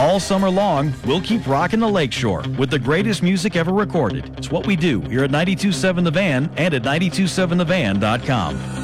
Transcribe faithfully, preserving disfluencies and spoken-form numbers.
All summer long, we'll keep rocking the Lakeshore with the greatest music ever recorded. It's what we do here at ninety-two point seven The Van and at ninety two seven the van dot com.